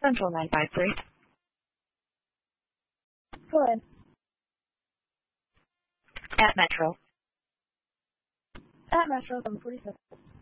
Central 953. Go ahead. At Metro. At Metro 746.